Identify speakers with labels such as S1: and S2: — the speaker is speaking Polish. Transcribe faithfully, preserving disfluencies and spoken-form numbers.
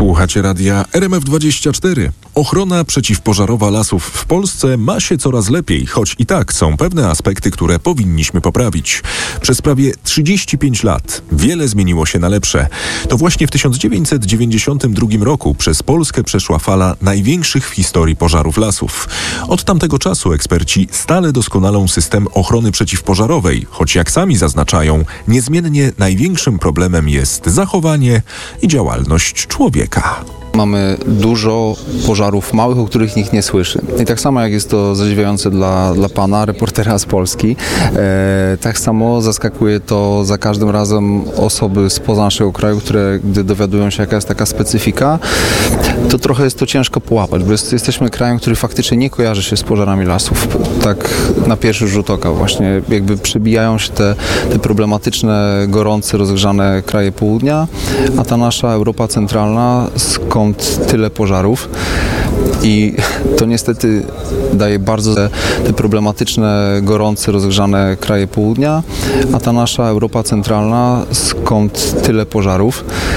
S1: Słuchacie radia R M F dwadzieścia cztery. Ochrona przeciwpożarowa lasów w Polsce ma się coraz lepiej, choć i tak są pewne aspekty, które powinniśmy poprawić. Przez prawie trzydzieści pięć lat wiele zmieniło się na lepsze. To właśnie w tysiąc dziewięćset dziewięćdziesiątym drugim roku przez Polskę przeszła fala największych w historii pożarów lasów. Od tamtego czasu eksperci stale doskonalą system ochrony przeciwpożarowej, choć jak sami zaznaczają, niezmiennie największym problemem jest zachowanie i działalność człowieka.
S2: Mamy dużo pożarów małych, o których nikt nie słyszy. I tak samo jak jest to zadziwiające dla, dla pana, reportera z Polski, e, tak samo zaskakuje to za każdym razem osoby spoza naszego kraju, które gdy dowiadują się, jaka jest taka specyfika, to trochę jest to ciężko połapać, bo jest, jesteśmy krajem, który faktycznie nie kojarzy się z pożarami lasów. Tak na pierwszy rzut oka właśnie jakby przebijają się te, te problematyczne, gorące, rozgrzane kraje południa, a ta nasza Europa centralna, skąd tyle pożarów, i to niestety daje bardzo te, te problematyczne, gorące, rozgrzane kraje południa, a ta nasza Europa centralna, skąd tyle pożarów.